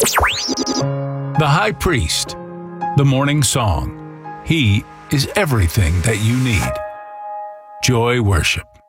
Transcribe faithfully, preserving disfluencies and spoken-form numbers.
The High Priest, the Morning Song. He is everything that you need. Joy Worship.